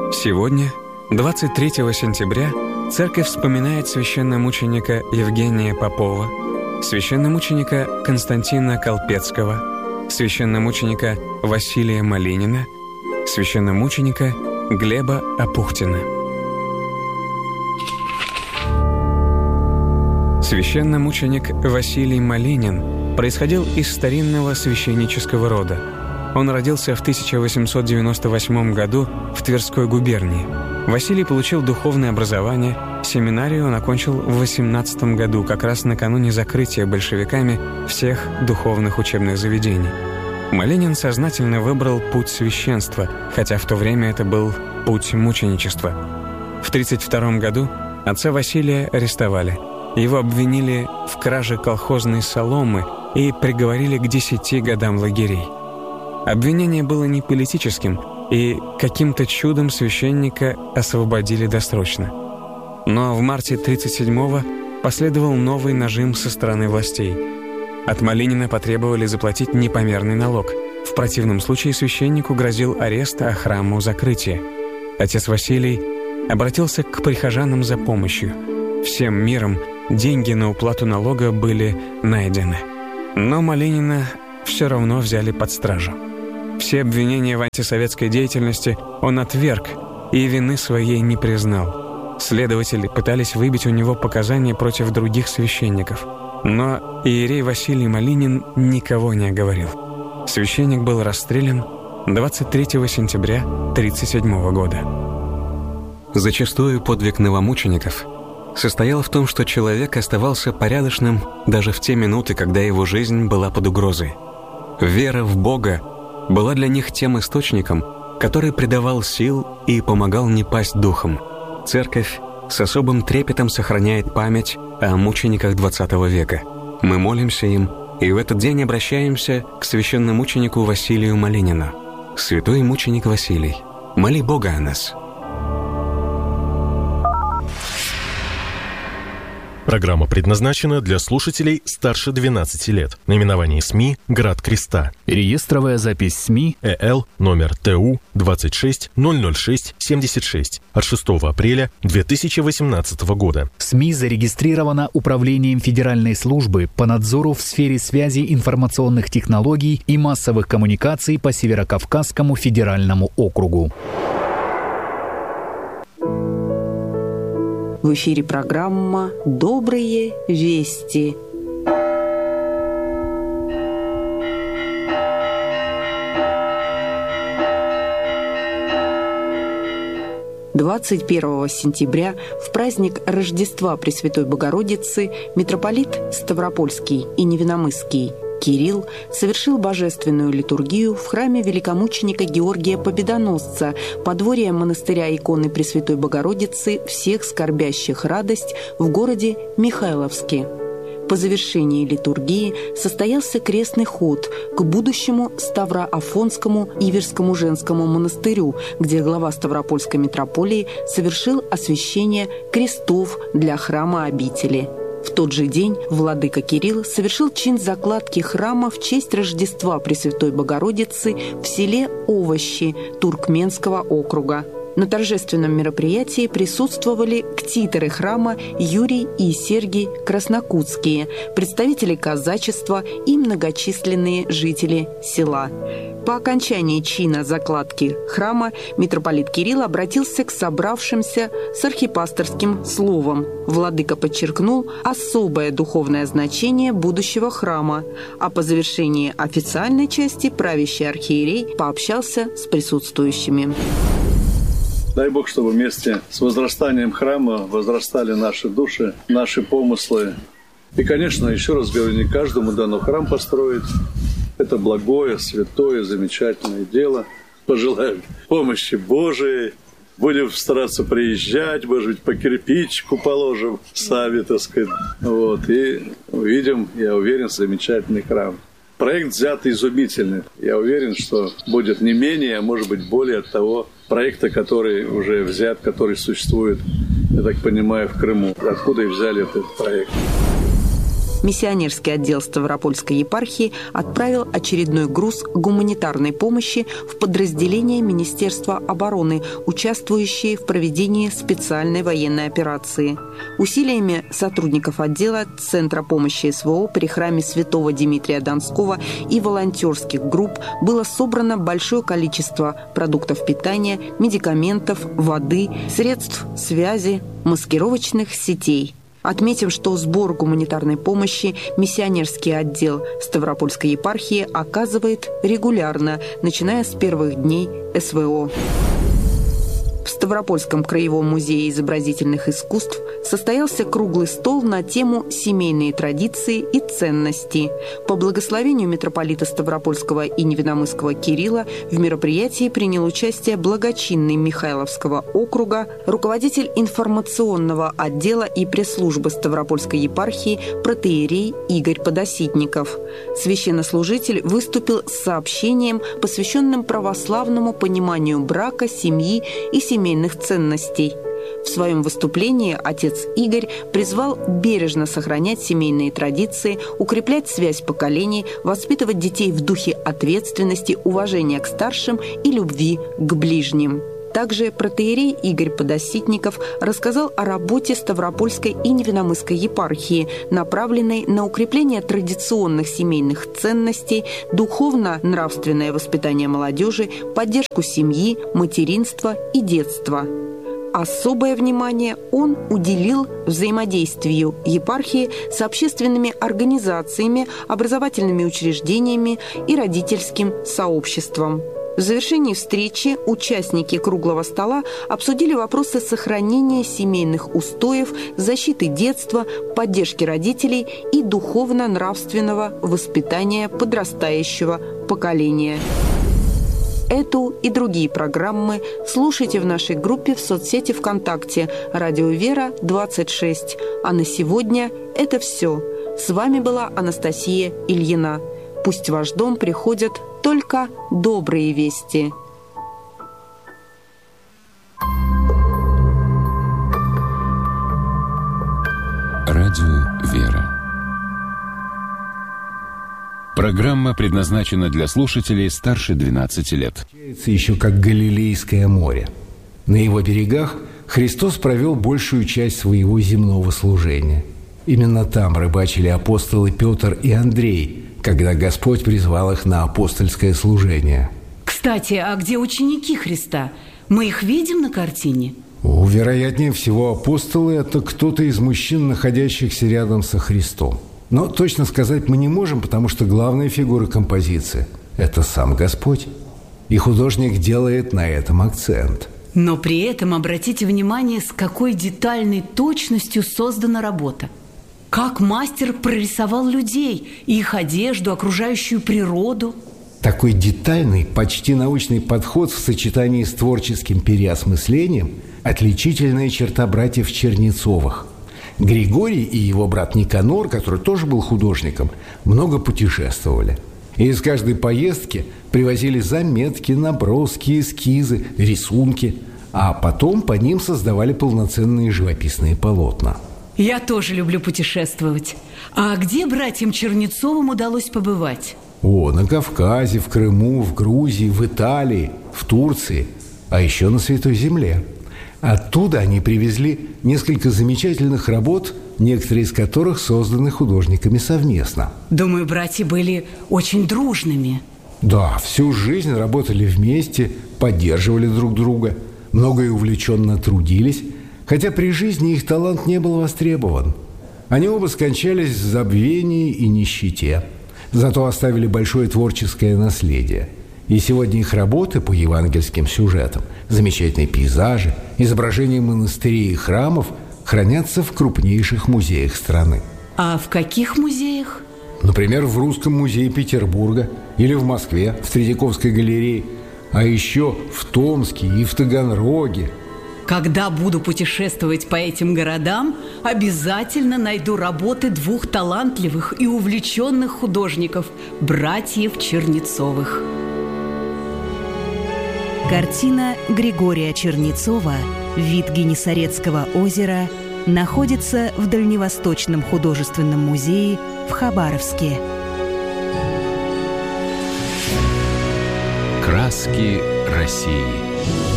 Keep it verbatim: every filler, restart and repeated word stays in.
Сегодня, двадцать третьего сентября, церковь вспоминает священномученика Евгения Попова, священномученика Константина Колпецкого, священномученика Василия Малинина, священномученика Глеба Апухтина. Священномученик Василий Малинин происходил из старинного священнического рода. Он родился в тысяча восемьсот девяносто восьмом году в Тверской губернии. Василий получил духовное образование, семинарию он окончил в восемнадцатом году, как раз накануне закрытия большевиками всех духовных учебных заведений. Малинин сознательно выбрал путь священства, хотя в то время это был путь мученичества. В тридцать втором году отца Василия арестовали. Его обвинили в краже колхозной соломы и приговорили к десяти годам лагерей. Обвинение было не политическим, и каким-то чудом священника освободили досрочно. Но в марте тридцать седьмого последовал новый нажим со стороны властей. От Малинина потребовали заплатить непомерный налог. В противном случае священнику грозил арест, а храму закрытие. Отец Василий обратился к прихожанам за помощью. Всем миром деньги на уплату налога были найдены. Но Малинина все равно взяли под стражу. Все обвинения в антисоветской деятельности он отверг и вины своей не признал. Следователи пытались выбить у него показания против других священников. Но иерей Василий Малинин никого не оговорил. Священник был расстрелян двадцать третьего сентября тридцать седьмого года. Зачастую подвиг новомучеников состоял в том, что человек оставался порядочным даже в те минуты, когда его жизнь была под угрозой. Вера в Бога была для них тем источником, который придавал сил и помогал не пасть духом. Церковь с особым трепетом сохраняет память о мучениках двадцатого века. Мы молимся им и в этот день обращаемся к священномученику Василию Малинину. Святой мученик Василий, моли Бога о нас. Программа предназначена для слушателей старше двенадцати лет. Наименование СМИ «Град Креста». Реестровая запись СМИ ЭЛ номер ТУ двадцать шесть ноль ноль шесть семьдесят шесть от шестого апреля две тысячи восемнадцатого года. СМИ зарегистрирована Управлением Федеральной службы по надзору в сфере связи, информационных технологий и массовых коммуникаций по Северокавказскому федеральному округу. В эфире программа «Добрые вести». двадцать первого сентября, в праздник Рождества Пресвятой Богородицы, митрополит Ставропольский и Невиномысский Кирилл совершил божественную литургию в храме великомученика Георгия Победоносца, подворье монастыря иконы Пресвятой Богородицы всех скорбящих радость в городе Михайловске. По завершении литургии состоялся крестный ход к будущему Ставро-Афонскому Иверскому женскому монастырю, где глава Ставропольской митрополии совершил освящение крестов для храма обители. В тот же день владыка Кирилл совершил чин закладки храма в честь Рождества Пресвятой Богородицы в селе Овощи Туркменского округа. На торжественном мероприятии присутствовали ктиторы храма Юрий и Сергий Краснокутские, представители казачества и многочисленные жители села. По окончании чина закладки храма митрополит Кирилл обратился к собравшимся с архипасторским словом. Владыка подчеркнул особое духовное значение будущего храма, а по завершении официальной части правящий архиерей пообщался с присутствующими. Дай Бог, чтобы вместе с возрастанием храма возрастали наши души, наши помыслы. И, конечно, еще раз говорю, не каждому дано храм построить. Это благое, святое, замечательное дело. Пожелаю помощи Божией. Будем стараться приезжать, может быть, по кирпичику положим сами, так сказать. Вот, и увидим, я уверен, замечательный храм. Проект взят изумительный. Я уверен, что будет не менее, а может быть более от того проекта, который уже взят, который существует, я так понимаю, в Крыму. Откуда и взяли этот проект? Миссионерский отдел Ставропольской епархии отправил очередной груз гуманитарной помощи в подразделение Министерства обороны, участвующие в проведении специальной военной операции. Усилиями сотрудников отдела, Центра помощи СВО при храме святого Дмитрия Донского и волонтерских групп было собрано большое количество продуктов питания, медикаментов, воды, средств связи, маскировочных сетей. Отметим, что сбор гуманитарной помощи миссионерский отдел Ставропольской епархии оказывает регулярно, начиная с первых дней СВО. В Ставропольском краевом музее изобразительных искусств состоялся круглый стол на тему «Семейные традиции и ценности». По благословению митрополита Ставропольского и Невиномысского Кирилла в мероприятии принял участие благочинный Михайловского округа, руководитель информационного отдела и пресс-службы Ставропольской епархии протоиерей Игорь Подоситников. Священнослужитель выступил с сообщением, посвященным православному пониманию брака, семьи и семейных ценностей. В своем выступлении отец Игорь призвал бережно сохранять семейные традиции, укреплять связь поколений, воспитывать детей в духе ответственности, уважения к старшим и любви к ближним. Также протоиерей Игорь Подоситников рассказал о работе Ставропольской и Невиномысской епархии, направленной на укрепление традиционных семейных ценностей, духовно-нравственное воспитание молодежи, поддержку семьи, материнства и детства. Особое внимание он уделил взаимодействию епархии с общественными организациями, образовательными учреждениями и родительским сообществом. В завершении встречи участники круглого стола обсудили вопросы сохранения семейных устоев, защиты детства, поддержки родителей и духовно-нравственного воспитания подрастающего поколения. Эту и другие программы слушайте в нашей группе в соцсети ВКонтакте «Радио Вера двадцать шесть». А на сегодня это все. С вами была Анастасия Ильина. Пусть в ваш дом приходят только добрые вести. Радио Вера. Программа предназначена для слушателей старше двенадцати лет. Еще как Галилейское море. На его берегах Христос провел большую часть своего земного служения. Именно там рыбачили апостолы Петр и Андрей, когда Господь призвал их на апостольское служение. Кстати, а где ученики Христа? Мы их видим на картине? О, вероятнее всего, апостолы – это кто-то из мужчин, находящихся рядом со Христом. Но точно сказать мы не можем, потому что главная фигура композиции – это сам Господь. И художник делает на этом акцент. Но при этом обратите внимание, с какой детальной точностью создана работа. Как мастер прорисовал людей, их одежду, окружающую природу. Такой детальный, почти научный подход в сочетании с творческим переосмыслением – отличительная черта братьев Чернецовых. Григорий и его брат Никанор, который тоже был художником, много путешествовали. И из каждой поездки привозили заметки, наброски, эскизы, рисунки, а потом по ним создавали полноценные живописные полотна. Я тоже люблю путешествовать. А где братьям Чернецовым удалось побывать? О, на Кавказе, в Крыму, в Грузии, в Италии, в Турции, а еще на Святой Земле. Оттуда они привезли несколько замечательных работ, некоторые из которых созданы художниками совместно. Думаю, братья были очень дружными. Да, всю жизнь работали вместе, поддерживали друг друга, много и увлеченно трудились, хотя при жизни их талант не был востребован. Они оба скончались в забвении и нищете, зато оставили большое творческое наследие. И сегодня их работы по евангельским сюжетам, замечательные пейзажи, изображения монастырей и храмов хранятся в крупнейших музеях страны. А в каких музеях? Например, в Русском музее Петербурга или в Москве, в Третьяковской галерее, а еще в Томске и в Таганроге. Когда буду путешествовать по этим городам, обязательно найду работы двух талантливых и увлеченных художников, братьев Чернецовых. Картина Григория Чернецова «Вид Генесарецкого озера» находится в Дальневосточном художественном музее в Хабаровске. Краски России.